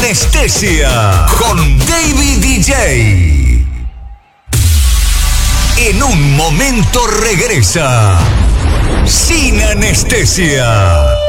Anestesia con David DJ. En un momento regresa Sin Anestesia.